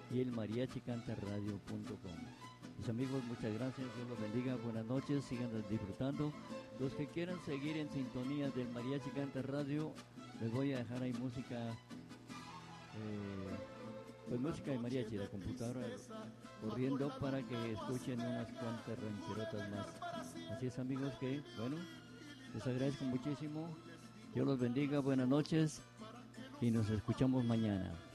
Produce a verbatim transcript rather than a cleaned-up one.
y el mariachi canta radio punto com. Mis amigos, muchas gracias, Dios los bendiga, buenas noches, sigan disfrutando. Los que quieran seguir en sintonía del Mariachi Canta Radio, les voy a dejar ahí música, eh, pues música de mariachi, la computadora corriendo para que escuchen unas cuantas rancherotas más. Así es, amigos, que bueno, les agradezco muchísimo, Dios los bendiga, buenas noches y nos escuchamos mañana.